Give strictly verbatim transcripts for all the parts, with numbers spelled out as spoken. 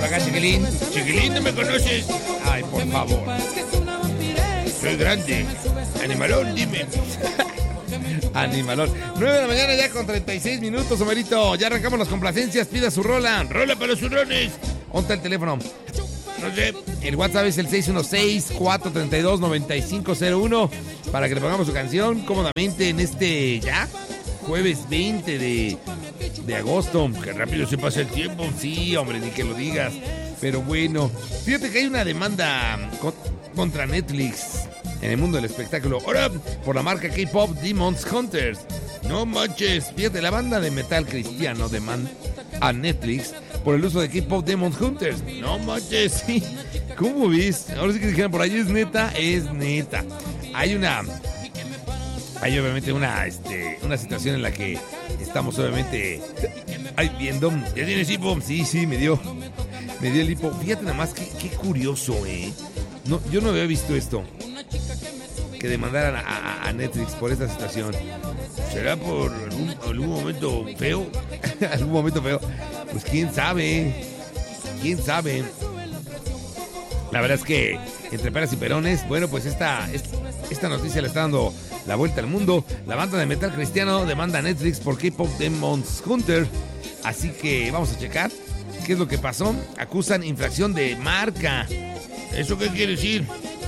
por acá, chiquilín. Chiquilín, ¿no me conoces? Ay, por favor. Soy grande. Animalón, dime. Animalón. nueve de la mañana ya con treinta y seis minutos, Omarito. Ya arrancamos las complacencias. Pida su rola. Rola para los zurrones. ¿Dónde está el teléfono? No sé. El WhatsApp es el seis uno seis, cuatro tres dos, nueve cinco cero uno para que le pongamos su canción cómodamente en este ya jueves veinte de, de agosto. Que rápido se pasa el tiempo. Sí, hombre, ni que lo digas. Pero bueno, fíjate que hay una demanda con, contra Netflix en el mundo del espectáculo. Ahora, por la marca K-Pop Demons Hunters. No manches. Fíjate, la banda de metal cristiano demanda a Netflix por el uso de K-Pop Demons Hunters. No manches, sí. ¿Cómo ves? Ahora sí que dijeron por ahí, es neta, es neta. Hay una... Hay obviamente una, este, una situación en la que estamos obviamente... Ay, viendo... ¿Ya tienes hipo? Sí, sí, me dio... Me dio el hipo. Fíjate nada más, qué, qué curioso, ¿eh? No, yo no había visto esto. Que demandaran a, a, a Netflix por esta situación. ¿Será por algún, algún momento feo? ¿Algún momento feo? Pues quién sabe. Quién sabe. La verdad es que entre peras y perones, bueno, pues esta, esta noticia le está dando la vuelta al mundo. La banda de metal cristiano demanda a Netflix por K-Pop Demons Hunter. Así que vamos a checar qué es lo que pasó. Acusan infracción de marca. ¿Eso qué quiere decir?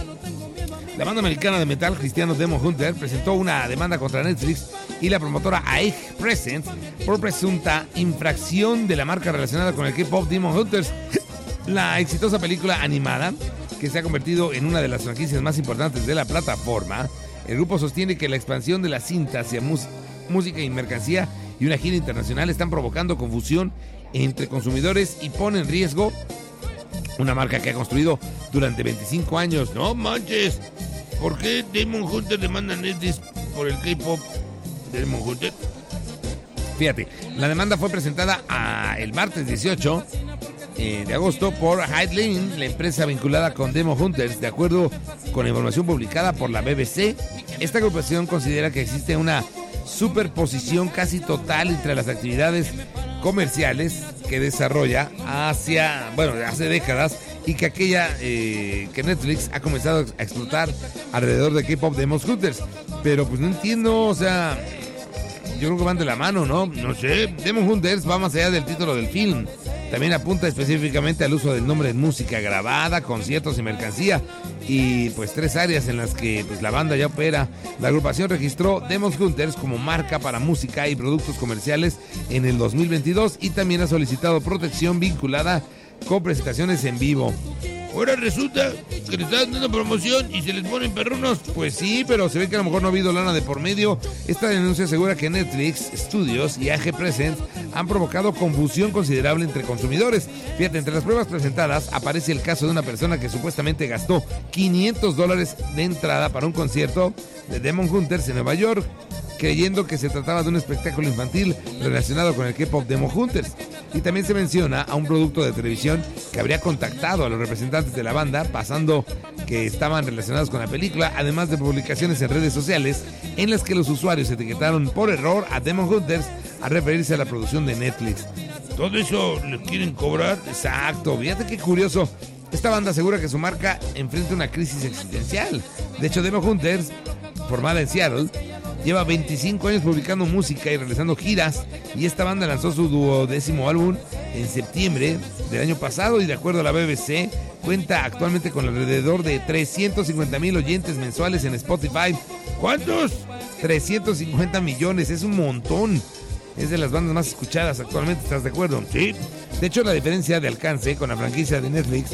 La banda americana de metal cristiano Demon Hunter presentó una demanda contra Netflix y la promotora A E G Presents por presunta infracción de la marca relacionada con el K-Pop Demon Hunters, la exitosa película animada que se ha convertido en una de las franquicias más importantes de la plataforma. El grupo sostiene que la expansión de la cinta hacia mus- música y mercancía y una gira internacional están provocando confusión entre consumidores y pone en riesgo una marca que ha construido durante veinticinco años. No manches. ¿Por qué Demon Hunter demanda a Netflix por el K-Pop de Demon Hunter? Fíjate, la demanda fue presentada a el martes dieciocho eh, de agosto por Headline, la empresa vinculada con Demon Hunters. De acuerdo con la información publicada por la B B C, esta agrupación considera que existe una superposición casi total entre las actividades comerciales que desarrolla hacia, bueno, hace décadas, y que aquella eh, que Netflix ha comenzado a explotar alrededor de K-Pop Demon Hunters. Pero pues no entiendo, o sea, yo creo que van de la mano, ¿no? No sé, Demon Hunters va más allá del título del film. También apunta específicamente al uso del nombre en música grabada, conciertos y mercancía, y pues tres áreas en las que pues la banda ya opera. La agrupación registró Demon Hunters como marca para música y productos comerciales en el dos mil veintidós y también ha solicitado protección vinculada con presentaciones en vivo. Ahora resulta que le están dando promoción y se les ponen perrunos. Pues sí, pero se ve que a lo mejor no ha habido lana de por medio. Esta denuncia asegura que Netflix Studios y A G Presents han provocado confusión considerable entre consumidores. Fíjate, entre las pruebas presentadas aparece el caso de una persona que supuestamente gastó quinientos dólares de entrada para un concierto de Demon Hunters en Nueva York, creyendo que se trataba de un espectáculo infantil relacionado con el K-Pop Demon Hunters. Y también se menciona a un producto de televisión que habría contactado a los representantes de la banda, pasando que estaban relacionados con la película, además de publicaciones en redes sociales en las que los usuarios etiquetaron por error a Demon Hunters a referirse a la producción de Netflix. ¿Todo eso les quieren cobrar? Exacto, fíjate qué curioso. Esta banda asegura que su marca enfrenta una crisis existencial. De hecho, Demon Hunters, formada en Seattle, lleva veinticinco años publicando música y realizando giras, y esta banda lanzó su duodécimo álbum en septiembre del año pasado y de acuerdo a la B B C cuenta actualmente con alrededor de trescientos cincuenta mil oyentes mensuales en Spotify. ¿Cuántos? trescientos cincuenta millones, es un montón. Es de las bandas más escuchadas actualmente, ¿estás de acuerdo? Sí. De hecho, la diferencia de alcance con la franquicia de Netflix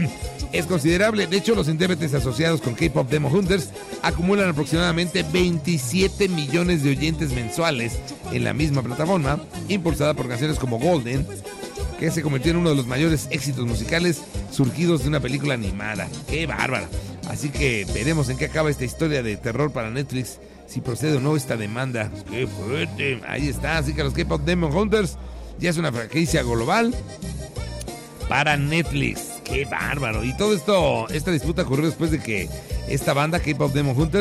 es considerable. De hecho, los intérpretes asociados con K-Pop Demon Hunters acumulan aproximadamente veintisiete millones de oyentes mensuales en la misma plataforma, impulsada por canciones como Golden, que se convirtió en uno de los mayores éxitos musicales surgidos de una película animada. ¡Qué bárbara! Así que veremos en qué acaba esta historia de terror para Netflix, si procede o no esta demanda. ¡Qué fuerte! Ahí está, así que los K-Pop Demon Hunters ya es una franquicia global para Netflix. ¡Qué bárbaro! Y todo esto, esta disputa ocurrió después de que esta banda, K-Pop Demon Hunters,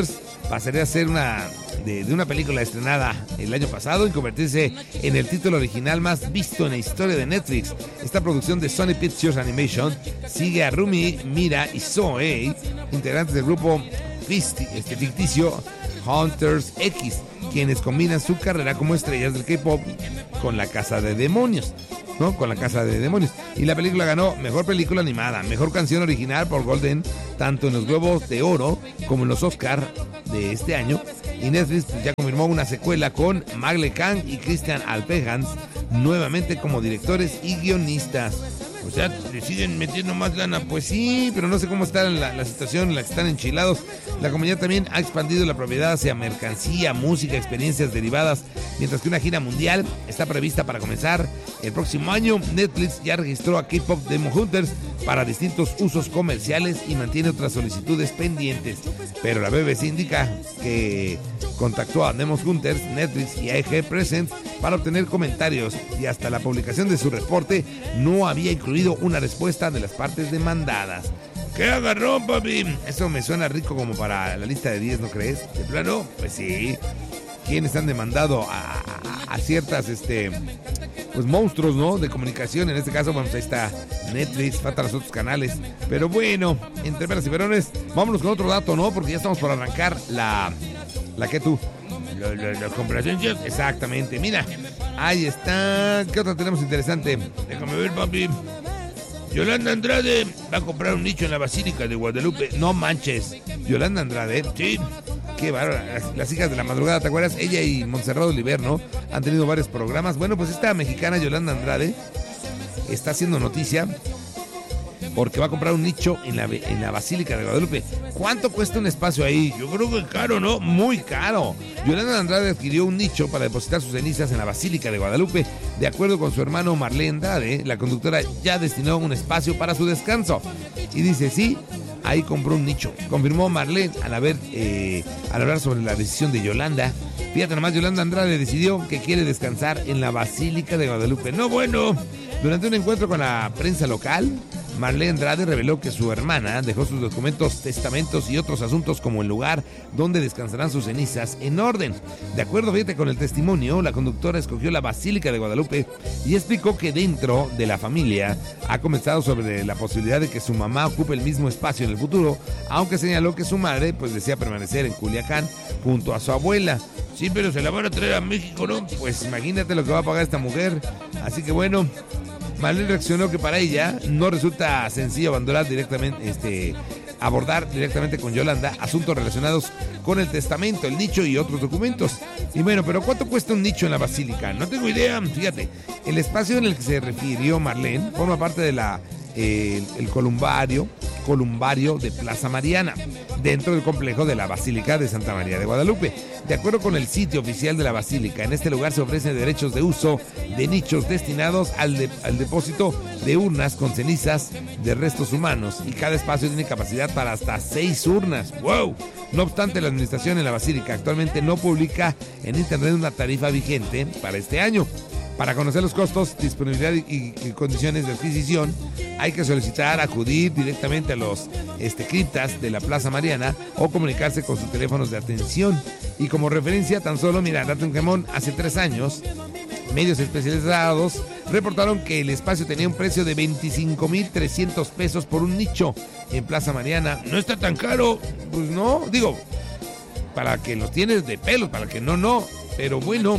pasaría a ser una de, de una película estrenada el año pasado y convertirse en el título original más visto en la historia de Netflix. Esta producción de Sony Pictures Animation sigue a Rumi, Mira y Zoe, integrantes del grupo este, ficticio Hunters X, quienes combinan su carrera como estrellas del K-pop con la Casa de Demonios. ¿no? Con la Casa de Demonios. Y la película ganó Mejor Película Animada, Mejor Canción Original por Golden, tanto en los Globos de Oro como en los Oscar de este año. Y Netflix ya confirmó una secuela con Magle Kang y Christian Alpehans nuevamente como directores y guionistas. O sea, le siguen metiendo más lana. Pues sí, pero no sé cómo está la, la situación en la que están enchilados. La compañía también ha expandido la propiedad hacia mercancía, música, experiencias derivadas, mientras que una gira mundial está prevista para comenzar el próximo año. Netflix ya registró a K-Pop Demon Hunters para distintos usos comerciales y mantiene otras solicitudes pendientes. Pero la B B C indica que contactó a Demon Hunters, Netflix y A E G Presents para obtener comentarios, y hasta la publicación de su reporte no había incluido una respuesta de las partes demandadas. ¡Qué agarrón, papi! Eso me suena rico como para la lista de diez, ¿no crees? ¿De plano? Pues sí. ¿Quiénes han demandado a, a, a ciertas, este, pues monstruos, ¿no? De comunicación. En este caso, bueno, pues ahí está Netflix, faltan los otros canales. Pero bueno, entre peras y verones, vámonos con otro dato, ¿no? Porque ya estamos por arrancar la... ¿La qué tú? La, la, la complacencia. Exactamente, mira. Ahí está. ¿Qué otra tenemos interesante? Déjame ver, papi. Yolanda Andrade va a comprar un nicho en la Basílica de Guadalupe. No manches. Yolanda Andrade, sí. Qué bárbara. Las, las hijas de la madrugada, ¿te acuerdas? Ella y Montserrat Oliver, ¿no? Han tenido varios programas. Bueno, pues esta mexicana Yolanda Andrade está haciendo noticia porque va a comprar un nicho en la, en la Basílica de Guadalupe. ¿Cuánto cuesta un espacio ahí? Yo creo que caro, ¿no? Muy caro. Yolanda Andrade adquirió un nicho para depositar sus cenizas en la Basílica de Guadalupe. De acuerdo con su hermano Marlene Andrade, la conductora ya destinó un espacio para su descanso. Y dice, sí, ahí compró un nicho. Confirmó Marlene al, haber, eh, al hablar sobre la decisión de Yolanda. Fíjate nomás, Yolanda Andrade decidió que quiere descansar en la Basílica de Guadalupe. No, bueno. Durante un encuentro con la prensa local, Marlene Andrade reveló que su hermana dejó sus documentos, testamentos y otros asuntos como el lugar donde descansarán sus cenizas en orden. De acuerdo, fíjate, con el testimonio, la conductora escogió la Basílica de Guadalupe y explicó que dentro de la familia ha comenzado sobre la posibilidad de que su mamá ocupe el mismo espacio en el futuro, aunque señaló que su madre pues desea permanecer en Culiacán junto a su abuela. Sí, pero se la van a traer a México, ¿no? Pues imagínate lo que va a pagar esta mujer. Así que bueno, Marlene reaccionó que para ella no resulta sencillo abandonar directamente, este, abordar directamente con Yolanda asuntos relacionados con el testamento, el nicho y otros documentos. Y bueno, pero ¿cuánto cuesta un nicho en la Basílica? No tengo idea. Fíjate, el espacio en el que se refirió Marlene forma parte de la eh, el, el columbario, columbario de Plaza Mariana, dentro del complejo de la Basílica de Santa María de Guadalupe. De acuerdo con el sitio oficial de la Basílica, en este lugar se ofrecen derechos de uso de nichos destinados al, de, al depósito de urnas con cenizas de restos humanos, y cada espacio tiene capacidad para hasta seis urnas. ¡Wow! No obstante, la administración en la Basílica actualmente no publica en internet una tarifa vigente para este año. Para conocer los costos, disponibilidad y, y condiciones de adquisición, hay que solicitar acudir directamente a los este, criptas de la Plaza Mariana o comunicarse con sus teléfonos de atención. Y como referencia, tan solo, mira, date un quemón, hace tres años, medios especializados reportaron que el espacio tenía un precio de veinticinco mil trescientos pesos por un nicho en Plaza Mariana. No está tan caro, pues no, digo, para que los tienes de pelos, para que no, no, pero bueno.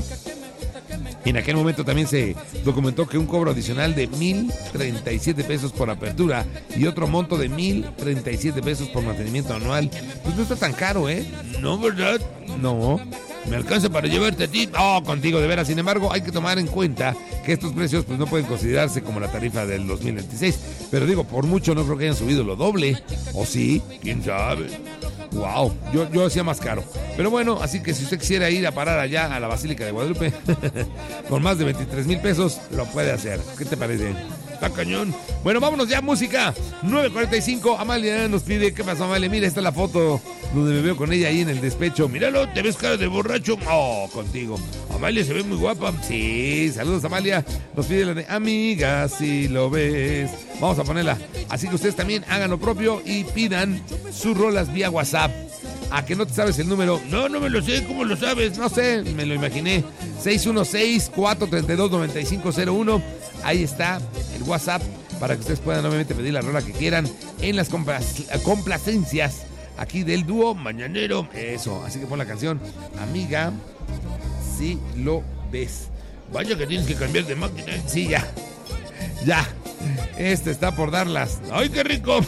En aquel momento también se documentó que un cobro adicional de mil treinta y siete pesos por apertura y otro monto de mil treinta y siete pesos por mantenimiento anual. Pues no está tan caro, ¿eh? No, ¿verdad? No. ¿Me alcanza para llevarte a ti? Oh, contigo, de veras. Sin embargo, hay que tomar en cuenta que estos precios pues no pueden considerarse como la tarifa del dos mil veintiséis. Pero digo, por mucho no creo que hayan subido lo doble. ¿O sí? ¿Quién sabe? Wow, yo, yo hacía más caro. Pero bueno, así que si usted quisiera ir a parar allá a la Basílica de Guadalupe con más de veintitrés mil pesos, lo puede hacer. ¿Qué te parece? Está cañón. Bueno, vámonos ya, música. nueve cuarenta y cinco, Amalia nos pide. ¿Qué pasó, Amalia? Mira, está la foto donde me veo con ella ahí en el despecho. Míralo, ¿te ves cara de borracho? Oh, contigo. Amalia se ve muy guapa. Sí, saludos, Amalia. Nos pide la de amiga, si lo ves. Vamos a ponerla. Así que ustedes también hagan lo propio y pidan sus rolas vía WhatsApp. ¿A que no te sabes el número? No, no me lo sé. ¿Cómo lo sabes? No sé, me lo imaginé. seis uno seis, cuatro tres dos, nueve cinco cero uno. Ahí está el WhatsApp para que ustedes puedan obviamente pedir la rola que quieran en las compla- complacencias aquí del dúo mañanero. Eso, así que pon la canción, amiga, si lo ves. Vaya que tienes que cambiar de máquina. Sí, ya, ya. Este está por darlas. ¡Ay, qué rico!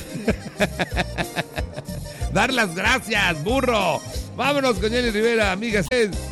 Dar las gracias, burro. Vámonos con Jenny Rivera, amigas.